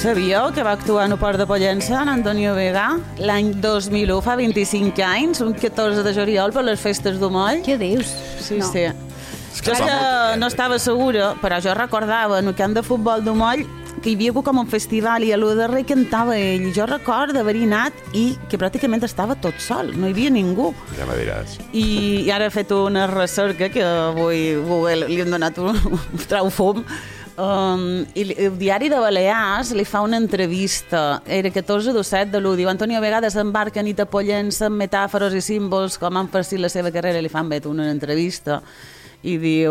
Sabíeu que va actuar en el Port de Pollença en Antonio Vega l'any 2001, fa 25 anys, un 14 de juliol, per les festes d'Omoll? Què dius? Sí, No. sí. Jo és que no estava segura, però jo recordava en el camp de futbol d'Omoll que hi havia hagut com un festival i a lo darrer cantava ell. Jo recordo haver-hi anat i que pràcticament estava tot sol, no hi havia ningú. Ja me diràs. I ara he fet una recerca que avui Google li hem donat un trau fum. I el diari de Balears li fa una entrevista, era 14 de 7 de l'1, diu Antonio Vega desembarca nit a Pollença amb metàfores i símbols com han farcit la seva carrera, li fan una entrevista i diu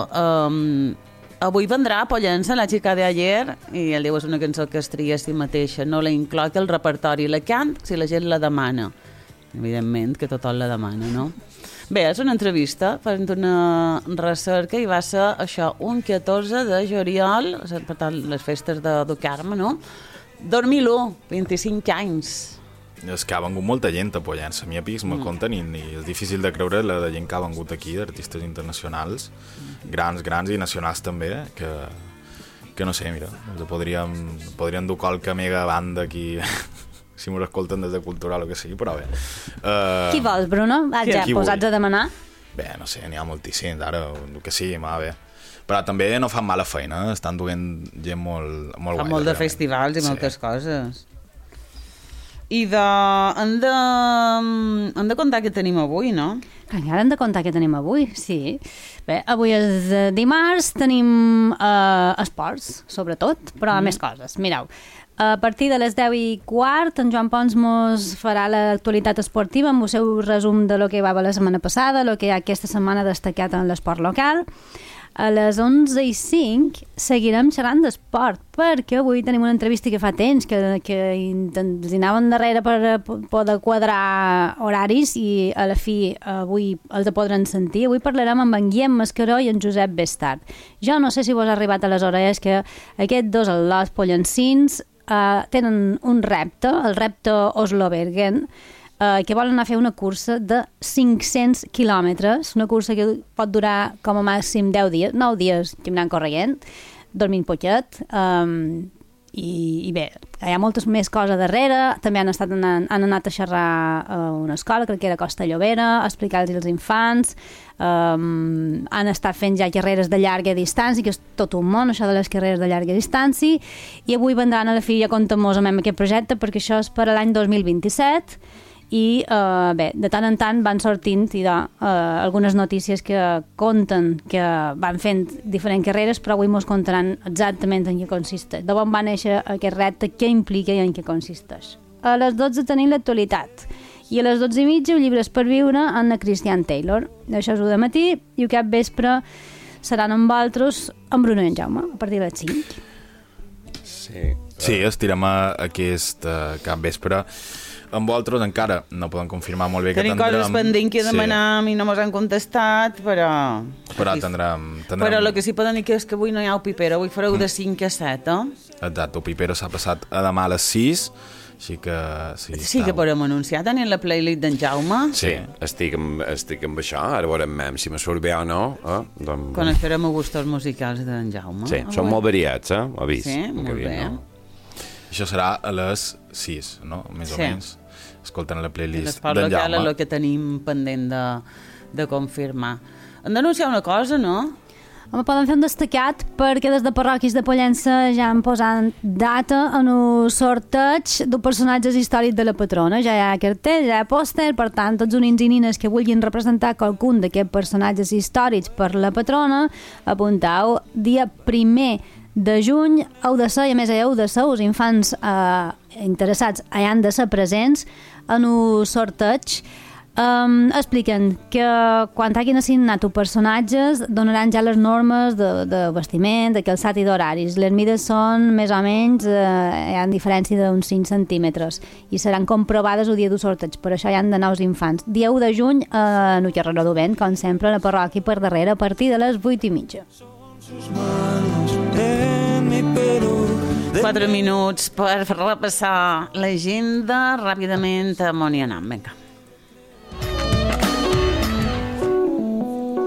avui vendrà a Pollença la xica de ayer i ell diu és una cançó que es tria a si mateixa, no la incloc al repertori, la cant si la gent la demana, evidentment que tothom la demana, no? Bé, és una entrevista fent una recerca i va ser això, un 14 de juliol, per tant, les festes de Carme, no? 2001, 25 anys. És que ha vengut molta gent a Pollença, a mi a Pix me conten i és difícil de creure la de gent que ha vengut aquí, d'artistes internacionals, grans i nacionals també, que no sé, mira, podríem dur qualque mega banda aquí... si m'ho escolten des de Cultural o que sigui, però bé. Qui vols, Bruno? Ja posats a demanar? Bé, no sé, n'hi ha moltíssims, ara, el que sigui, bé. Però també no fan mala feina, estan duent gent molt guai. Fan molt de festivals i moltes coses. I hem de contar què tenim avui, no? Encara hem de contar què tenim avui, sí. Bé, avui és dimarts, tenim esports, sobretot, però més coses. Mireu, a partir de les 10:15, en Joan Pons mos farà l'actualitat esportiva amb el seu resum de lo que va haver la setmana passada, lo que hi ha aquesta setmana destacat en l'esport local. A les 11:05 seguirem xerrant d'esport, perquè avui tenim una entrevista que fa temps, que ens anàvem darrere per poder quadrar horaris i a la fi avui els podran sentir. Avui parlarem amb en Guillem Mascaró i en Josep Bestart. Jo no sé si vos ha arribat a les orelles que aquests dos al·lots pollencins tenen un repte, el repte Oslo Bergen, que volen anar a fer una cursa de 500 quilòmetres, una cursa que pot durar com a màxim 10 dies, 9 dies caminant corrent, dormint poquet, i bé, hi ha moltes més coses darrere. També han anat a xerrar a una escola, crec que era Costa Llobera, a explicar-los als infants, han estat fent ja carreres de llarga distància, que és tot un món, això de les carreres de llarga distància, i avui vendran a la fi ja contem-nos amb aquest projecte, perquè això és per a l'any 2027, i bé, de tant en tant van sortint algunes notícies que conten que van fent diferents carreres, però avui mos contaran exactament en què consisteix, d'on va néixer aquest repte, què implica i en què consisteix. A les 12 tenim l'actualitat i a les 12:30 llibres per viure en Christian Taylor. Això és de matí i cap vespre seran amb altres amb Bruno i en Jaume a partir de les 5. Sí, estirem aquest cap vespre. Amb vosaltres encara no podem confirmar molt bé que tindrem... Tenim coses pendents que demanem i no mos han contestat, però tindrem... Però el que sí poden dir és que avui no hi ha el Pipero, avui fareu de 5 a 7, Exacte, el Pipero s'ha passat a demà a les 6, així que... Sí que podem anunciar, tenim la playlist d'en Jaume. Sí, estic amb això, ara veurem si me surt bé o no. Doncs... Coneixerem els gustos musicals d'en Jaume. Sí, són molt variats, ho vist. Sí, molt bé. Això serà a les 6, no? Més o menys. Escoltant la playlist d'en Jaume. L'esport local és el que tenim pendent de confirmar. Hem d'anunciar una cosa, no? Home, poden fer un destacat perquè des de parròquies de Pollença ja han posat data en un sorteig de personatges històrics de la patrona. Ja hi ha cartell, ja hi ha pòster, per tant, tots uns nins i nines que vulguin representar qualcun d'aquests personatges històrics per la patrona, apuntau dia 1 de juny, heu de ser, i a més heu de ser, els infants interessats hi han de ser presents en un sorteig. Expliquen que quan hagin assignat els personatges donaran ja les normes de vestiment, de calçat i d'horaris. Les mides són més o menys, hi ha diferència d'uns 5 centímetres i seran comprovades el dia del sorteig, per això hi han d'anar els infants. Dia 1 de juny a el carrer Rodovent, com sempre, a la parròquia per darrere, a partir de les 8:30. 4 minuts per repassar l'agenda ràpidament a on hi anem. Vinga.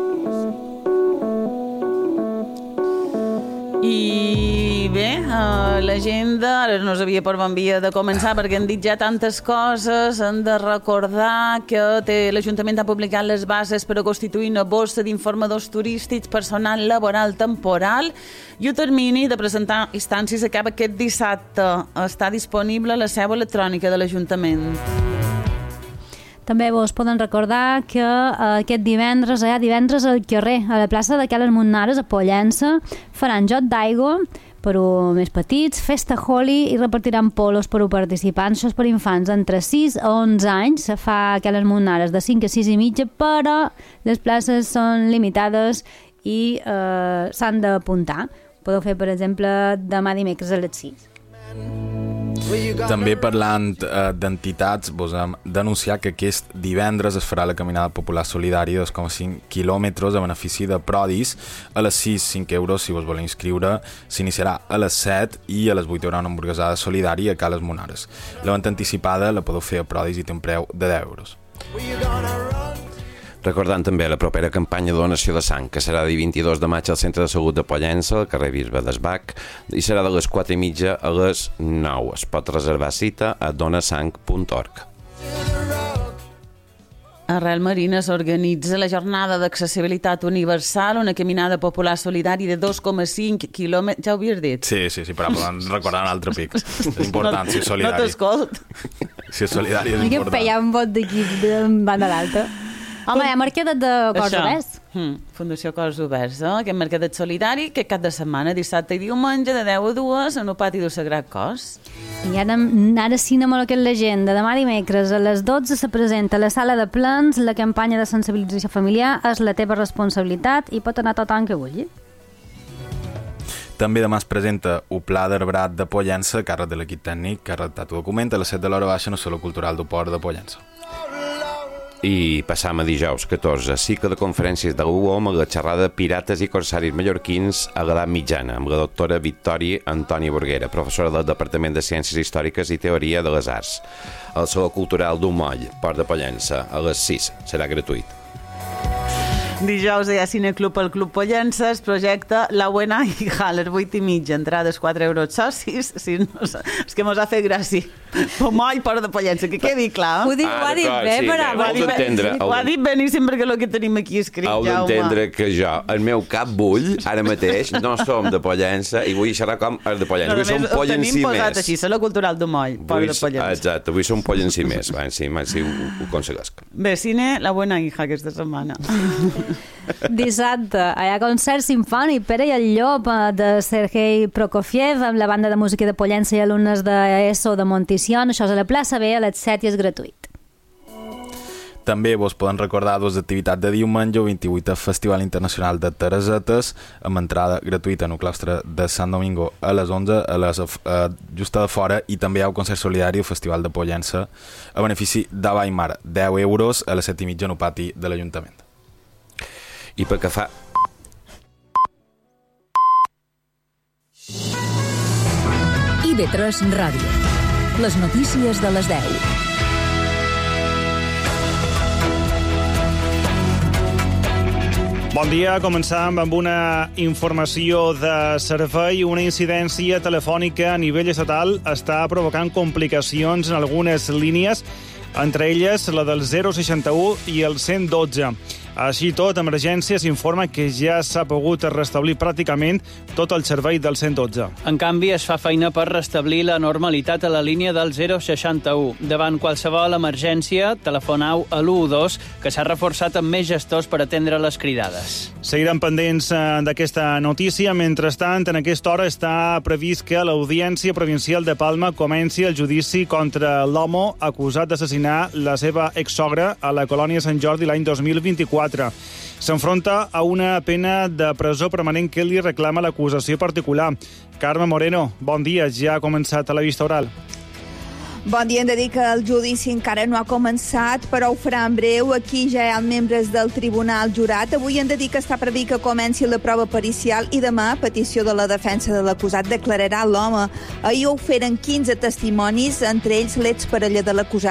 I bé, l'agenda, ara no sabia per on havia de començar perquè han dit ja tantes coses. Hem de recordar que l'Ajuntament ha publicat les bases per a constituir una bossa d'informadors turístics, personal laboral temporal, i el termini de presentar instàncies acaba aquest dissabte. Està disponible a la seu electrònica de l'Ajuntament. També vos poden recordar que aquest divendres al carrer, a la plaça d'aquelles Montnares, a Pollença, faran joc d'aigua per a més petits, festa Holi i repartiran polos per a participants. Això és per infants entre 6 a 11 anys. Se fa aquelles Montnares de 5 a 6 i mitja, però les places són limitades i s'han d'apuntar. Podeu fer, per exemple, demà dimecres a les 6. També parlant d'entitats, vos hem d'anunciar que aquest divendres es farà la Caminada Popular Solidària 2,5 quilòmetres a benefici de Prodis. A les 6, 5 euros, si vos voleu inscriure. S'iniciarà a les 7 i a les 8 hi haurà una hamburguesada solidària a Cales Monares. La venda anticipada la podeu fer a Prodis i té un preu de 10 euros. Recordant també la propera campanya de donació de sang, que serà el 22 de maig al Centre de Salut de Pollença, al carrer Bisbe d'Esbac, i serà de les 4:30 a les 9. Es pot reservar cita a donasang.org. A Real Marina s'organitza la jornada d'accessibilitat universal, una caminada popular solidària de 2,5 quilòmetres. Ja ho havies dit? Sí, però podem recordar un altre pic. És important, si és solidari. No t'escolt. Si és solidari és important. Que feia un vot d'equip de banda d'alta. Home, hi ha mercadet de Cors Oberts. Fundació Cors Oberts, aquest mercadet solidari, que cap de setmana, dissabte i diumenge, de 10 a 2, en el pati del Sagrat Cos. I ara sí anem a l'agenda. Demà dimecres a les 12 se presenta a la sala de plens la campanya de sensibilització familiar És la teva responsabilitat i pot anar tothom que vulgui. També demà es presenta el Pla d'Arbrat de Pollença, càrrec de l'equip tècnic, que ha redactat el document, a les 7 de l'hora baixa en el Saló Cultural del Port de Pollença. I passam a dijous 14, cicle de conferències de l'UOM a la xerrada Pirates i Corsaris Mallorquins a l'edat mitjana, amb la doctora Victòria Antònia Burguera, professora del Departament de Ciències Històriques i Teoria de les Arts. Al Saló Cultural d'Umoll, Port de Pollença, a les 6. Serà gratuït. Dijous hi ha Cineclub al Club Pollença, es projecta La Buena Hija a les 8:30, entrades 4 euros socis. Sí, no, és que mos ha fet gràcia. Pomoll, Port de Pollença, que quedi clar. Ho ha dit bé, però... Ho ha dit beníssim perquè el que tenim aquí escrit, Jaume. Heu d'entendre que jo, el meu cap vull, ara mateix, no som de Pollença i vull xerrar com els de Pollença. Avui som pollencí més. Tenim posat així, Saló Cultural d'Umoll, Port de Pollença. Exacte, avui som pollencí més. Si ho aconseguesc. Bé, cine La Buena Hija aquesta setmana. Dissabte hi ha concert simfònic Pere i el Llop de Sergei Prokofiev amb la banda de música de Pollença i alumnes d'ESO de Montición. Això és a la plaça B a les 7 i és gratuït. També vos poden recordar dues activitats de diumenge, el 28è Festival Internacional de Teresetes, amb entrada gratuïta en el claustre de Sant Domingo a les 11, just a de fora, i també hi ha un concert solidari al Festival de Pollença a benefici d'Avall Mar, 10 euros a les 7:30 en el pati de l'Ajuntament. I pel que fa... IB3 Ràdio. Les notícies de les 10. Bon dia, començam amb una informació de servei. Una incidència telefònica a nivell estatal està provocant complicacions en algunes línies, entre elles la del 061 i el 112. Així tot, Emergències informa que ja s'ha pogut restablir pràcticament tot el servei del 112. En canvi, es fa feina per restablir la normalitat a la línia del 061. Davant qualsevol emergència, telefonau a l'112, que s'ha reforçat amb més gestors per atendre les cridades. Seguirem pendents d'aquesta notícia. Mentrestant, en aquesta hora està previst que l'Audiència Provincial de Palma comenci el judici contra l'home acusat d'assassinar la seva exsogra a la colònia Sant Jordi l'any 2024. S'enfronta a una pena de presó permanent que li reclama l'acusació particular. Carme Moreno, bon dia. Ja ha començat la vista oral. Bon dia, hem de dir que el judici encara no ha començat, però ho farà en breu. Aquí ja hi ha membres del tribunal jurat. Avui hem de dir que està previst que comenci la prova pericial i demà, a petició de la defensa de l'acusat, declararà l'home. Ahir ho feren 15 testimonis, entre ells l'exparella de l'acusat,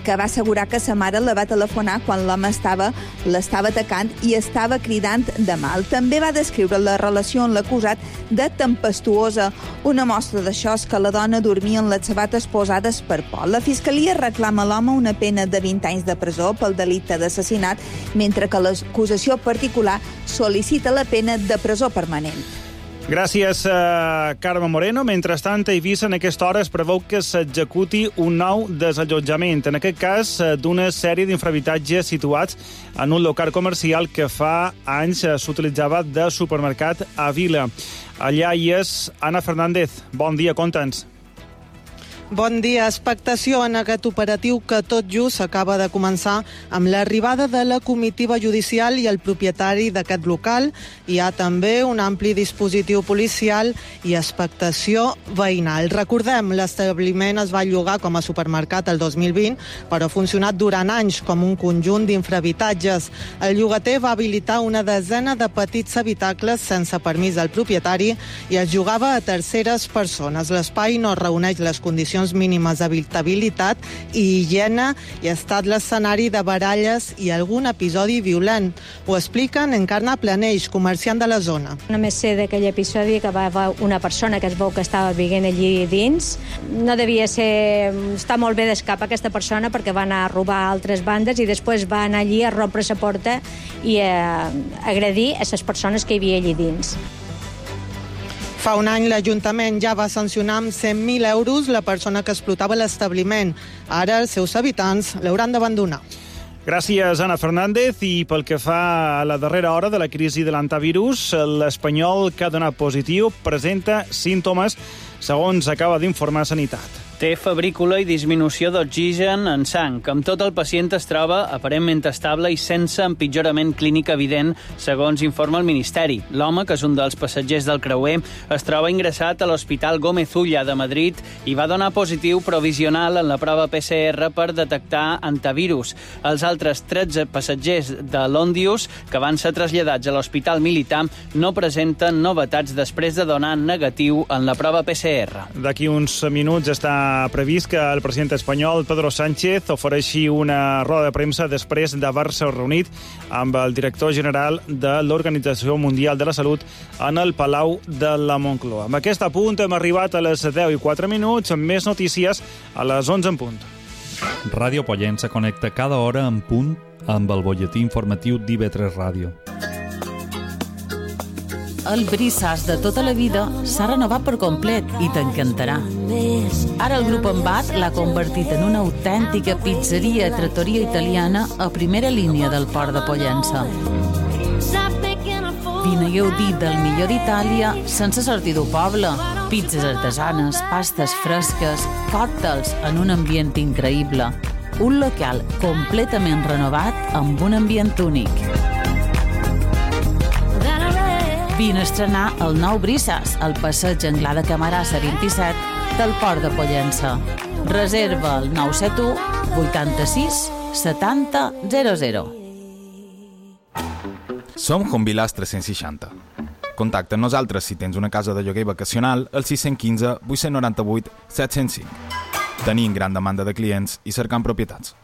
que va assegurar que sa mare la va telefonar quan l'home l'estava atacant i estava cridant de mal. També va descriure la relació amb l'acusat de tempestuosa. Una mostra d'això és que la dona dormia en les sabates posades per por. La Fiscalia reclama a l'home una pena de 20 anys de presó pel delicte d'assassinat, mentre que l'acusació particular sol·licita la pena de presó permanent. Gràcies, Carme Moreno. Mentrestant, a Eivissa, en aquesta hora es preveu que s'executi un nou desallotjament, en aquest cas d'una sèrie d'infrahabitatges situats en un local comercial que fa anys s'utilitzava de supermercat a Vila. Allà hi és Anna Fernández. Bon dia, conta'ns. Bon dia. Expectació en aquest operatiu que tot just acaba de començar amb l'arribada de la comitiva judicial i el propietari d'aquest local. Hi ha també un ampli dispositiu policial i expectació veïnal. Recordem, l'establiment es va llogar com a supermercat el 2020, però ha funcionat durant anys com un conjunt d'infrahabitatges. El llogater va habilitar una desena de petits habitacles sense permís del propietari i es jugava a terceres persones. L'espai no reuneix les condicions mínimes d'habitabilitat i higiene i ha estat l'escenari de baralles i algun episodi violent. Ho expliquen Encarna Planeix, comerciant de la zona. Només sé d'aquell episodi que va haver una persona que es veu que estava vivint allí dins. No devia estar molt bé d'escap aquesta persona perquè va anar a robar a altres bandes i després va anar allí a rompre la porta i a agredir a les persones que hi havia allí dins. Fa un any l'Ajuntament ja va sancionar amb 100.000 euros la persona que explotava l'establiment. Ara els seus habitants l'hauran d'abandonar. Gràcies, Anna Fernández. I pel que fa a la darrera hora de la crisi de l'antivirus, l'espanyol que ha donat positiu presenta símptomes, segons acaba d'informar Sanitat. Té febrícula i disminució d'oxigen en sang. Amb tot, el pacient es troba aparentment estable i sense empitjorament clínic evident, segons informa el Ministeri. L'home, que és un dels passatgers del creuer, es troba ingressat a l'Hospital Gómez Ulla de Madrid i va donar positiu provisional en la prova PCR per detectar antivirus. Els altres 13 passatgers de l'Ondius, que van ser traslladats a l'Hospital Militar, no presenten novetats després de donar negatiu en la prova PCR. D'aquí uns minuts està previst que el president espanyol Pedro Sánchez ofereixi una roda de premsa després d'haver-se reunit amb el director general de l'Organització Mundial de la Salut en el Palau de la Moncloa. Amb aquest apunt hem arribat a les 10:04, amb més notícies a les 11 en punt. Ràdio Pollença connecta cada hora en punt amb el butlletí informatiu d'IV3 Ràdio. El Brissàs de tota la vida s'ha renovat per complet i t'encantarà. Ara el grup Embat l'ha convertit en una autèntica pizzeria trattoria italiana a primera línia del port de Pollença. Vine i gaudir del millor d'Itàlia sense sortir del poble. Pizzas artesanes, pastes fresques, còctels en un ambient increïble. Un local completament renovat amb un ambient únic. Vine a estrenar el nou Brissàs al passeig Anglà de Camarasa 27 del Port de Pollença. Reserva el 971 86 70 00. Som Jubilars 360. Contacta amb nosaltres si tens una casa de lloguer vacacional al 615 898 705. Tenim gran demanda de clients i cercant propietats.